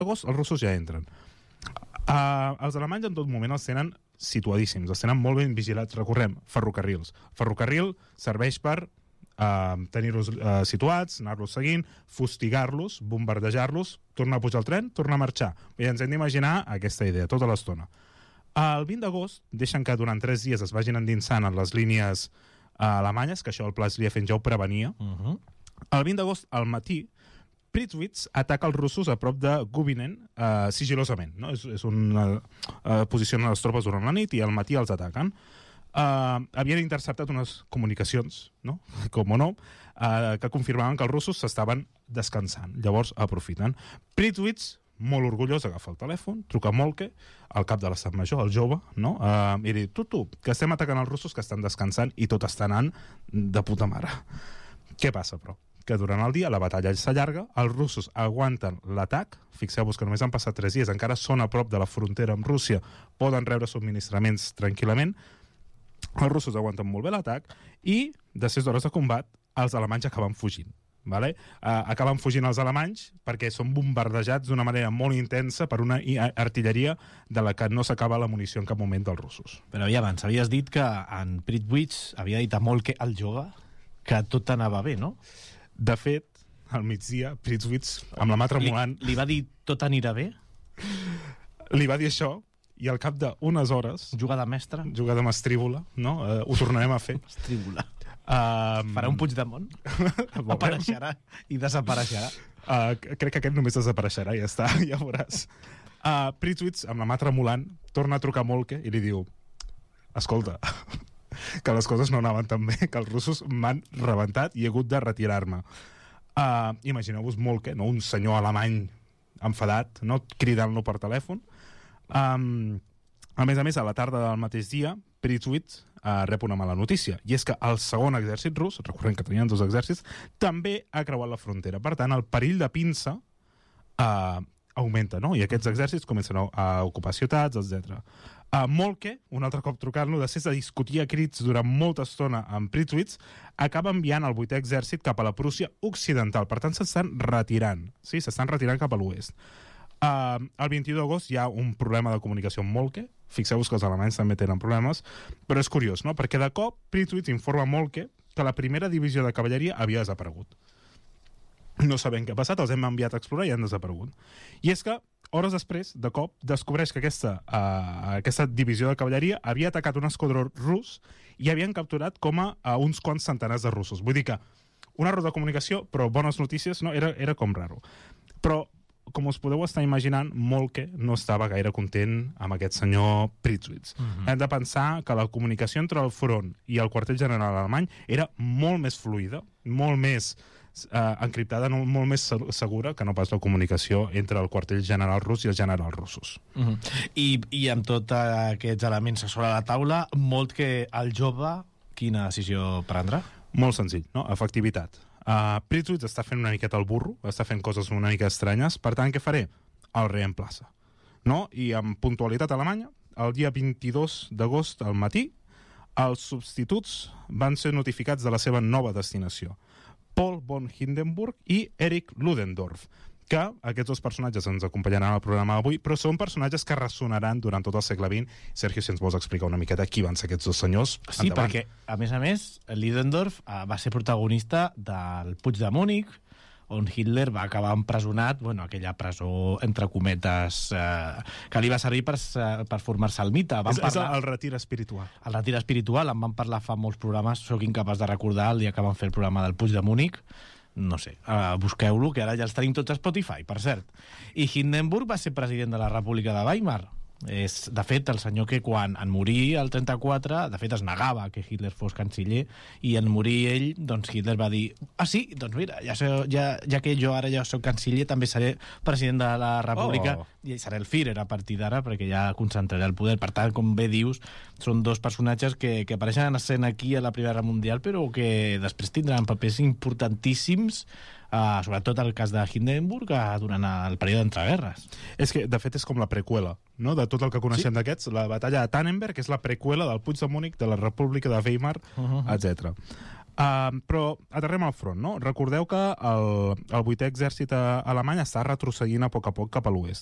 d'agost els russos ja entren. Els alemanys en tot moment els tenen situadíssims, els tenen molt ben vigilats. Recordem, ferrocarrils. Ferrocarril serveix per tenir-los situats, anar-los seguint, fustigar-los, bombardejar-los, tornar a pujar al tren, tornar a marxar. I ens hem d'imaginar aquesta idea tota l'estona. El 20 d'agost deixen que durant 3 dies es vagin endinsant en les línies alemanyes, que això el pla Schlieffen ja ho prevenia. El 20 d'agost, al matí, Pripyat ataca els russos a prop de Gubinen sigilosament. No? És una posició de les tropes durant la nit i al matí els ataquen. Havien interceptat unes comunicacions, no? Com o no, que confirmaven que els russos s'estaven descansant. Llavors aprofiten. Pripyat, molt orgullós, agafa el telèfon, truca a Moltke, el cap de l'estat major, el jove, no? I diu, tu, que estem atacant els russos que estan descansant i tot està anant de puta mare. Què passa, però? Que durant el dia la batalla s'allarga, els russos aguanten l'atac, fixeu-vos que només han passat 3 dies, encara són a prop de la frontera amb Rússia, poden rebre subministraments tranquil·lament, els russos aguanten molt bé l'atac i, de 6 hores de combat, els alemanys acaben fugint. Vale? Acaben fugint els alemanys perquè són bombardejats d'una manera molt intensa per una artilleria de la que no s'acaba la munició en cap moment dels russos. Però abans havies dit que en Pripyat havia dit a Moltke, el jove, que tot anava bé, no? De fet, al migdia, Pripyat, amb la mà tremolant... Li va dir tot anirà bé? Li va dir això, i al cap d'unes hores... Jugada mestra? Jugada mastrívola, no? Ho tornarem a fer. Mastrívola. Farà un Puigdemont? Apareixerà i desapareixerà. Crec que aquest només desapareixerà, ja està, ja veuràs. Pripyat, amb la mà tremolant, torna a trucar a Moltke i li diu: escolta, que les coses no anaven tan bé, que els russos m'han rebentat i he hagut de retirar-me. Imagineu-vos Moltke, no? Un senyor alemany enfadat, no? Cridant-lo per telèfon. A més, a la tarda del mateix dia, Pripyat rep una mala notícia, i és que el segon exèrcit rus, recordem que tenien 2 exèrcits, també ha creuat la frontera. Per tant, el perill de pinça augmenta, no? I aquests exèrcits comencen a ocupar ciutats, etc. Moltke, un altre cop trucant-lo, després de discutir a crits durant molta estona amb Pripyat, acaba enviant el 8è exèrcit cap a la Prússia occidental. Per tant, s'estan retirant, sí? S'estan retirant cap a l'oest. El 21 d'agost hi ha un problema de comunicació amb Moltke. Fixeu-vos que els alemanys també tenen problemes, però és curiós, no? Perquè de cop Pripyat informa Moltke que la primera divisió de cavalleria havia desaparegut. No sabem què ha passat, els hem enviat a explorar i han desaparegut. I és que, hores després, de cop, descobreix que aquesta divisió de cavalleria havia atacat un esquadró rus i havien capturat com a uns quants centenars de russos. Vull dir que una error de comunicació, però bones notícies, no? Era com raro. Però com us podeu estar imaginant, Moltke no estava gaire content amb aquest senyor Pripyat. Hem de pensar que la comunicació entre el front i el quartel general alemany era molt més fluida, molt més encriptada, molt més segura que no pas la comunicació entre el quartel general rus i els generals russos. I amb tots aquests elements a sobre la taula, Moltke, el jove, quina decisió prendrà? Molt senzill, no? Efectivitat. Pripyat està fent una miqueta el burro, està fent coses una mica estranyes, per tant, què faré? El reemplaça. No? I amb puntualitat alemanya, el dia 22 d'agost al matí, els substituts van ser notificats de la seva nova destinació. Paul von Hindenburg i Erich Ludendorff, que aquests 2 personatges ens acompanyaran al programa d'avui, però són personatges que ressonaran durant tot el segle XX. Sergio, si ens vols explicar una miqueta qui van ser aquests 2 senyors, sí, endavant. perquè, a més, Ludendorff va ser protagonista del Puig de Múnich, on Hitler va acabar empresonat, aquella presó, entre cometes, que li va servir per formar-se el mite. És el retir espiritual. El retir espiritual, en van parlar fa molts programes, sóc incapaç de recordar el dia que van fer el programa del Puig de Múnich, no sé, busqueu-lo, que ara ja els tenim tots a Spotify, per cert. I Hindenburg va ser president de la República de Weimar. És, de fet, el senyor que quan en morir el 34, de fet es negava que Hitler fos canciller, i en morir ell, doncs Hitler va dir sí, doncs mira, ja que jo ara ja soc canciller, també seré president de la República i seré el Führer a partir d'ara, perquè ja concentraré el poder. Per tant, com bé dius, són 2 personatges que apareixen en escena aquí a la Primera Guerra Mundial, però que després tindran papers importantíssims, sobretot el cas de Hindenburg durant el període d'entreguerres. És que, de fet, és com la preqüela, no?, de tot el que coneixem d'aquests. La batalla de Tannenberg és la preqüela del Puig de Múnich, de la República de Weimar, etc. Però aterrem al front, no? Recordeu que el 8è exèrcit alemany està retrocedint a poc cap a l'oest.